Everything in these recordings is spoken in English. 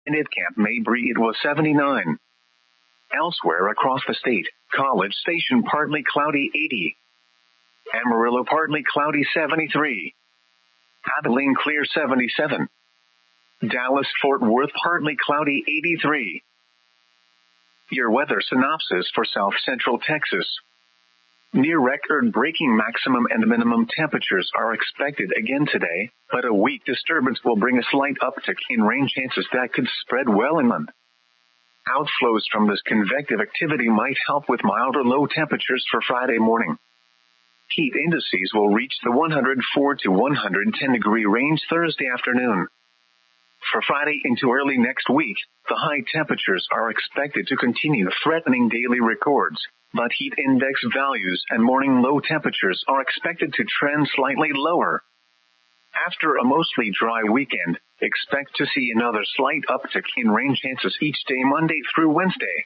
In Camp Mabry it was 79. Elsewhere across the state, College Station partly cloudy 80. Amarillo partly cloudy 73. Abilene clear 77. Dallas-Fort Worth partly cloudy 83. Your weather synopsis for South Central Texas. Near record-breaking maximum and minimum temperatures are expected again today, but a weak disturbance will bring a slight uptick in rain chances that could spread well inland. Outflows from this convective activity might help with milder low temperatures for Friday morning. Heat indices will reach the 104 to 110 degree range Thursday afternoon. For Friday into early next week, the high temperatures are expected to continue threatening daily records, but heat index values and morning low temperatures are expected to trend slightly lower. After a mostly dry weekend, expect to see another slight uptick in rain chances each day Monday through Wednesday.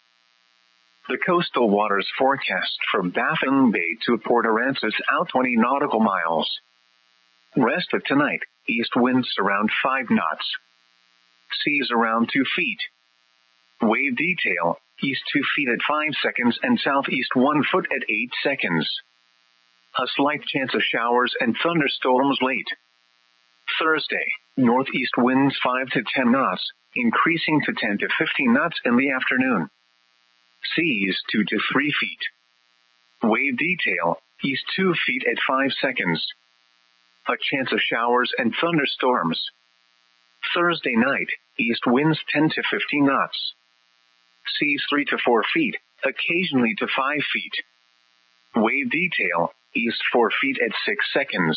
The coastal waters forecast from Baffin Bay to Port Aransas out 20 nautical miles. Rest of tonight, east winds around 5 knots. Seas around 2 feet. Wave detail, east 2 feet at 5 seconds and southeast 1 foot at 8 seconds. A slight chance of showers and thunderstorms late. Thursday, northeast winds 5 to 10 knots, increasing to 10 to 15 knots in the afternoon. Seas 2 to 3 feet. Wave detail, east 2 feet at 5 seconds. A chance of showers and thunderstorms. Thursday night, east winds 10 to 15 knots. Seas 3 to 4 feet, occasionally to 5 feet. Wave detail, east 4 feet at 6 seconds.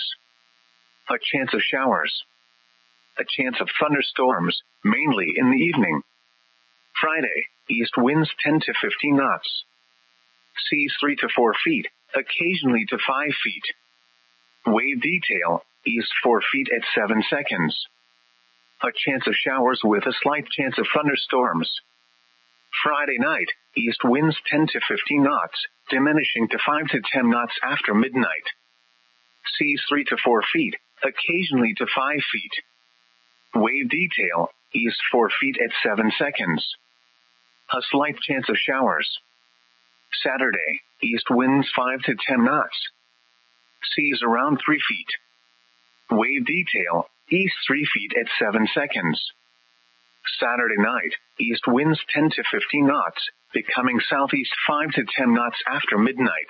A chance of showers. A chance of thunderstorms, mainly in the evening. Friday, east winds 10 to 15 knots. Seas 3 to 4 feet, occasionally to 5 feet. Wave detail, east 4 feet at 7 seconds. A chance of showers with a slight chance of thunderstorms. Friday night, east winds 10 to 15 knots, diminishing to 5 to 10 knots after midnight. Seas 3 to 4 feet, occasionally to 5 feet. Wave detail, east 4 feet at 7 seconds. A slight chance of showers. Saturday, east winds 5 to 10 knots. Seas around 3 feet. Wave detail, east 3 feet at 7 seconds. Saturday night, east winds 10 to 15 knots, becoming southeast 5 to 10 knots after midnight.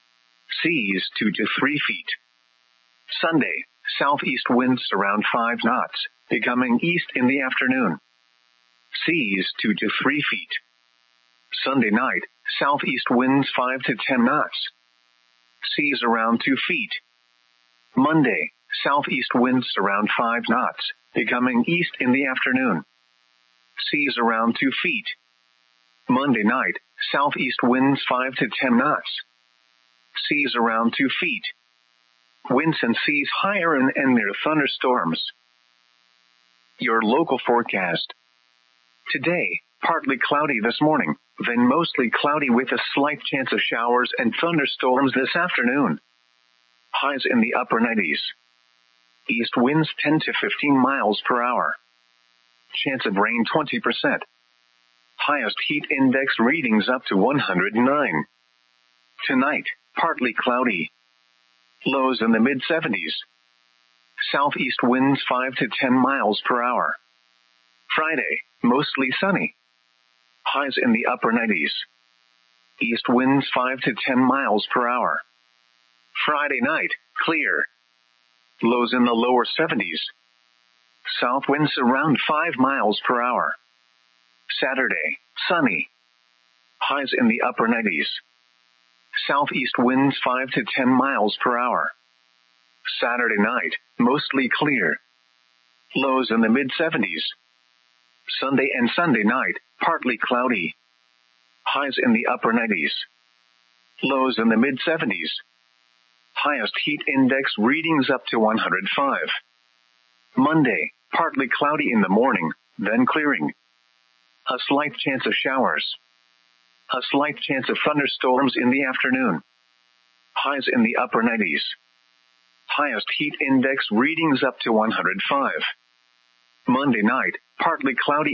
Seas 2 to 3 feet. Sunday, southeast winds around 5 knots, becoming east in the afternoon. Seas 2 to 3 feet. Sunday night, southeast winds 5 to 10 knots. Seas around 2 feet. Monday, southeast winds around 5 knots, becoming east in the afternoon. Seas around 2 feet. Monday night, southeast winds 5 to 10 knots. Seas around 2 feet. Winds and seas higher and near thunderstorms. Your local forecast. Today, partly cloudy this morning, then mostly cloudy with a slight chance of showers and thunderstorms this afternoon. Highs in the upper 90s. East winds 10 to 15 miles per hour. Chance of rain 20%. Highest heat index readings up to 109. Tonight, partly cloudy. Lows in the mid-70s. Southeast winds 5 to 10 miles per hour. Friday, mostly sunny. Highs in the upper 90s. East winds 5 to 10 miles per hour. Friday night, clear. Lows in the lower 70s. South winds around 5 miles per hour. Saturday, sunny. Highs in the upper 90s. Southeast winds 5 to 10 miles per hour. Saturday night, mostly clear. Lows in the mid-70s. Sunday and Sunday night, partly cloudy. Highs in the upper 90s. Lows in the mid-70s. Highest heat index readings up to 105. Monday, partly cloudy in the morning, then clearing. A slight chance of showers. A slight chance of thunderstorms in the afternoon. Highs in the upper 90s. Highest heat index readings up to 105. Monday night, partly cloudy